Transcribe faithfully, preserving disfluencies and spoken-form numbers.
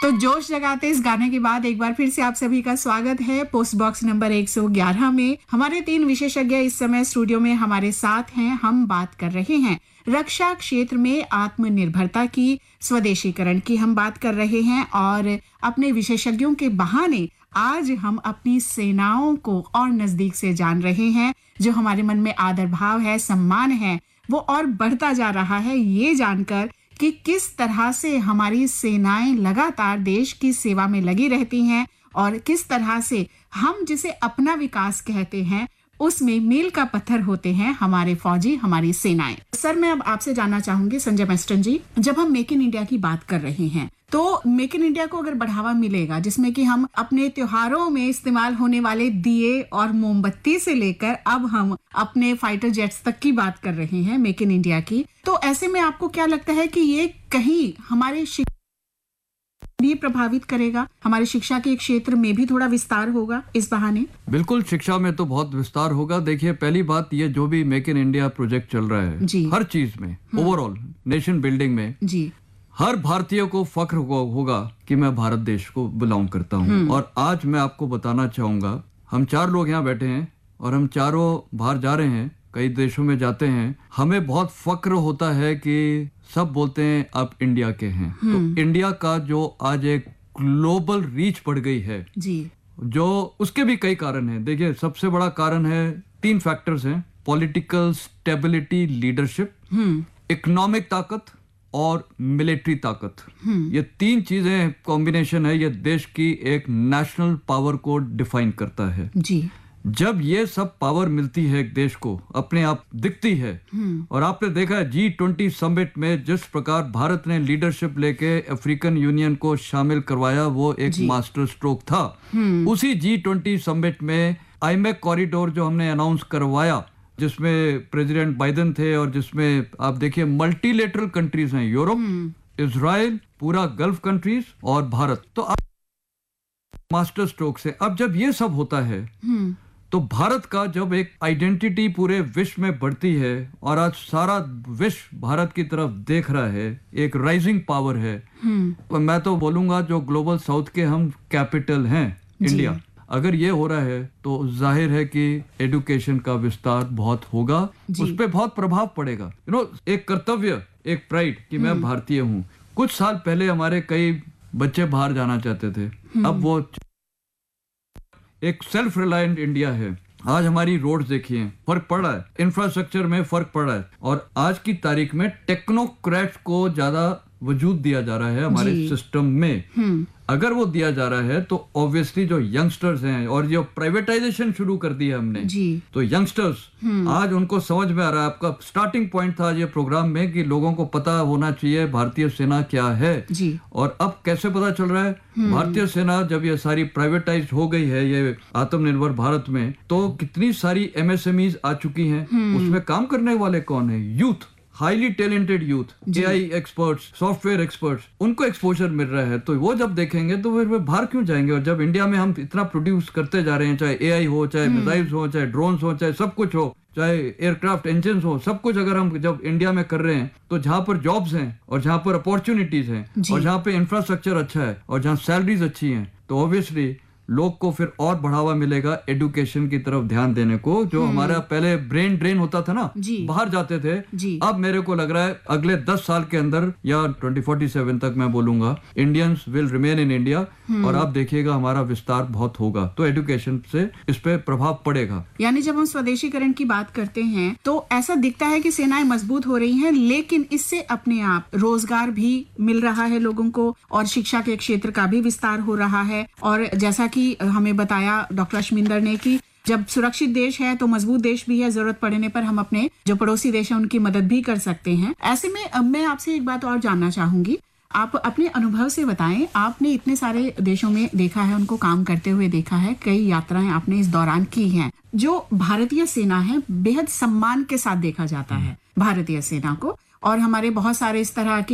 तो जोश जगाते इस गाने के बाद एक बार फिर से आप सभी का स्वागत है पोस्ट बॉक्स नंबर एक सौ ग्यारह में। हमारे तीन विशेषज्ञ इस समय स्टूडियो में हमारे साथ हैं। हम बात कर रहे हैं रक्षा क्षेत्र में आत्मनिर्भरता की, स्वदेशीकरण की हम बात कर रहे हैं और अपने विशेषज्ञों के बहाने आज हम अपनी सेनाओं को और नजदीक से जान रहे हैं। जो हमारे मन में आदर भाव है, सम्मान है, वो और बढ़ता जा रहा है ये जानकर कि किस तरह से हमारी सेनाएं लगातार देश की सेवा में लगी रहती हैं और किस तरह से हम जिसे अपना विकास कहते हैं उसमें मील का पत्थर होते हैं हमारे फौजी, हमारी सेनाएं। सर, मैं अब आपसे जानना चाहूंगी संजय मेस्टन जी, जब हम मेक इन इंडिया की बात कर रहे हैं तो मेक इन इंडिया को अगर बढ़ावा मिलेगा जिसमें कि हम अपने त्योहारों में इस्तेमाल होने वाले दिए और मोमबत्ती से लेकर अब हम अपने फाइटर जेट्स तक की बात कर रहे हैं मेक इन इंडिया की, तो ऐसे में आपको क्या लगता है कि ये कहीं हमारे भी प्रभावित करेगा? हमारी शिक्षा के क्षेत्र में भी थोड़ा विस्तार होगा इस बहाने? बिल्कुल, शिक्षा में तो बहुत विस्तार होगा। देखिए, पहली बात ये जो भी मेक इन इंडिया प्रोजेक्ट चल रहा है जी, हर चीज में, ओवरऑल नेशन बिल्डिंग में जी, हर भारतीय को फख्र हो, होगा कि मैं भारत देश को बिलोंग करता हूँ। और आज मैं आपको बताना चाहूंगा, हम चार लोग यहाँ बैठे हैं और हम चारों बाहर जा रहे हैं, कई देशों में जाते हैं। हमें बहुत फख्र होता है कि सब बोलते हैं आप इंडिया के हैं। तो इंडिया का जो आज एक ग्लोबल रीच बढ़ गई है जी, जो उसके भी कई कारण हैं। देखिए, सबसे बड़ा कारण है, तीन फैक्टर्स हैं, पॉलिटिकल स्टेबिलिटी, लीडरशिप, इकोनॉमिक ताकत और मिलिट्री ताकत। ये तीन चीजें कॉम्बिनेशन है, ये देश की एक नेशनल पावर को डिफाइन करता है जी। जब ये सब पावर मिलती है एक देश को, अपने आप दिखती है। और आपने देखा है जी ट्वेंटी समिट में जिस प्रकार भारत ने लीडरशिप लेके अफ्रीकन यूनियन को शामिल करवाया, वो एक मास्टर स्ट्रोक था। उसी जी ट्वेंटी समिट में आईमेक कॉरिडोर जो हमने अनाउंस करवाया, जिसमें प्रेसिडेंट बाइडेन थे और जिसमें आप देखिए मल्टीलेटरल कंट्रीज हैं, यूरोप, इजराइल, पूरा गल्फ कंट्रीज और भारत। तो अब मास्टर स्ट्रोक से अब जब ये सब होता है तो भारत का जब एक आइडेंटिटी पूरे विश्व में बढ़ती है और आज सारा विश्व भारत की तरफ देख रहा है, एक राइजिंग पावर है। तो मैं तो बोलूंगा जो ग्लोबल साउथ के हम कैपिटल हैं इंडिया, अगर ये हो रहा है तो जाहिर है कि एजुकेशन का विस्तार बहुत होगा, उस पर बहुत प्रभाव पड़ेगा। यू नो, एक कर्तव्य, एक प्राइड कि मैं भारतीय हूँ। कुछ साल पहले हमारे कई बच्चे बाहर जाना चाहते थे, अब वो एक सेल्फ रिलायंट इंडिया है। आज हमारी रोड्स देखिए, फर्क पड़ रहा है, इंफ्रास्ट्रक्चर में फर्क पड़ रहा है और आज की तारीख में टेक्नोक्रेट्स को ज्यादा वजूद दिया जा रहा है हमारे सिस्टम में। अगर वो दिया जा रहा है तो ऑब्वियसली जो यंगस्टर्स हैं और जो प्राइवेटाइजेशन शुरू कर दी है हमने जी, तो यंगस्टर्स आज उनको समझ में आ रहा है। आपका स्टार्टिंग पॉइंट था ये प्रोग्राम में कि लोगों को पता होना चाहिए भारतीय सेना क्या है जी। और अब कैसे पता चल रहा है? भारतीय सेना जब ये सारी प्राइवेटाइज हो गई है ये आत्मनिर्भर भारत में, तो कितनी सारी एमएसएमईज आ चुकी हैं। उसमें काम करने वाले कौन है? Youth, highly talented youth, AI experts, software experts, उनको एक्सपोजर मिल रहा है। तो वो जब देखेंगे तो फिर वे बाहर क्यों जाएंगे? और जब इंडिया में हम इतना प्रोड्यूस करते जा रहे हैं, चाहे एआई हो, चाहे मिसाइल्स हो, चाहे ड्रोन्स हो, चाहे सब कुछ हो, चाहे एयरक्राफ्ट इंजन हो, सब कुछ अगर हम जब इंडिया में कर रहे हैं तो जहाँ पर जॉब्स हैं और जहाँ पर अपॉर्चुनिटीज हैं और जहाँ पे इंफ्रास्ट्रक्चर अच्छा है और जहाँ सैलरीज अच्छी हैं, तो ऑब्वियसली लोग को फिर और बढ़ावा मिलेगा एजुकेशन की तरफ ध्यान देने को। जो हमारा पहले ब्रेन ड्रेन होता था ना, बाहर जाते थे, अब मेरे को लग रहा है अगले दस साल के अंदर या ट्वेंटी फोर्टी सेवन तक मैं बोलूंगा Indians will remain in India और आप देखिएगा हमारा विस्तार बहुत होगा। तो एजुकेशन से इस पे प्रभाव पड़ेगा। यानी जब हम स्वदेशीकरण की बात करते हैं तो ऐसा दिखता है कि सेनाएं मजबूत हो रही हैं, लेकिन इससे अपने आप रोजगार भी मिल रहा है लोगों को और शिक्षा के क्षेत्र का भी विस्तार हो रहा है। और जैसा कि हमें बताया डॉक्टर अश्विंदर ने कि जब सुरक्षित देश है तो मजबूत देश भी है, जरूरत पड़ने पर हम अपने जो पड़ोसी देश है उनकी मदद भी कर सकते हैं। ऐसे में अब मैं आपसे एक बात और जानना चाहूंगी, आप अपने अनुभव से बताएं, आपने इतने सारे देशों में देखा है, उनको काम करते हुए देखा है, कई यात्राएं आपने इस दौरान की हैं। जो भारतीय सेना है बेहद सम्मान के साथ देखा जाता है भारतीय सेना को, और हमारे बहुत सारे इस तरह के